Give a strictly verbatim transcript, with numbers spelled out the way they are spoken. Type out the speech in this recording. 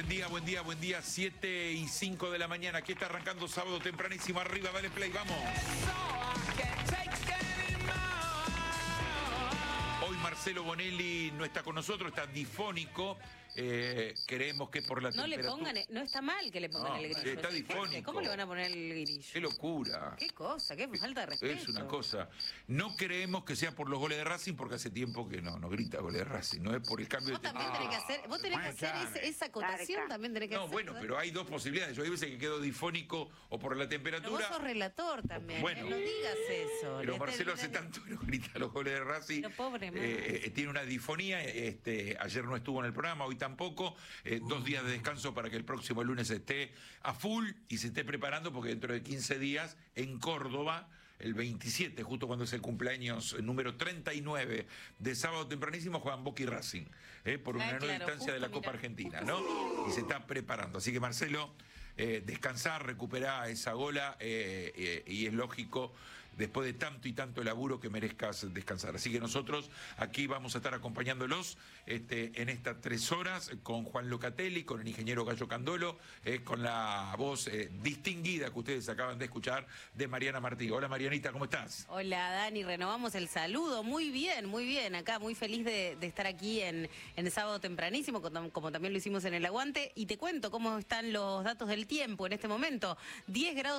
buen día, buen día, buen día. siete y cinco de la mañana. Aquí está arrancando sábado tempranísimo. Arriba, dale play, vamos. Hoy Marcelo Bonelli no está con nosotros, está difónico. Eh, creemos que por la no temperatura... le pongan, no está mal que le pongan No, el grillo. sí, está difónico. ¿Cómo le van a poner el grillo? ¡Qué locura! ¿Qué cosa? ¿Qué falta de respeto? Es una cosa. No creemos que sea por los goles de Racing, porque hace tiempo que no, no grita goles de Racing. No es por el cambio Vos de también tenés que hacer, vos tenés que hacer ese- esa acotación, también tenés que No, hacer. bueno, pero hay dos posibilidades. Yo hay veces que quedo difónico o por la Pero temperatura. vos sos relator también, Bueno. ¿eh? No digas eso. Pero Le- Marcelo le- hace tanto que no grita los goles de Racing. Pero pobre man. eh, eh, tiene una difonía. Este, ayer no estuvo en el programa, hoy tampoco. Eh, dos días de descanso para que el próximo lunes esté a full y se esté preparando, porque dentro de quince días en Córdoba, el veintisiete, justo cuando es el cumpleaños número treinta y nueve de sábado tempranísimo, juegan Boca y Racing, eh, por una Ah, nueva claro, instancia de la justo, Copa mirá, Argentina, justo ¿no? Y se está preparando. Así que Marcelo, eh, descansar, recuperar esa gola, eh, eh, y es lógico, después de tanto y tanto laburo, que merezcas descansar. Así que nosotros aquí vamos a estar acompañándolos este, en estas tres horas con Juan Locatelli, con el ingeniero Gallo Candolo, eh, con la voz eh, distinguida que ustedes acaban de escuchar de Mariana Martí. Hola Marianita, ¿cómo estás? Hola Dani, renovamos el saludo. Muy bien, muy bien. Acá muy feliz de, de estar aquí en, en sábado tempranísimo, como, como también lo hicimos en el Aguante. Y te cuento cómo están los datos del tiempo en este momento. diez grados